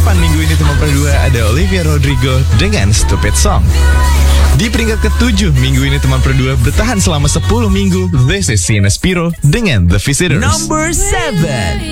minggu ini teman berdua ada Olivia Rodrigo dengan Stupid Song. Di peringkat ke-7 minggu ini teman berdua bertahan selama 10 minggu. This is Sienna Spiro dengan The Visitors. Number 7.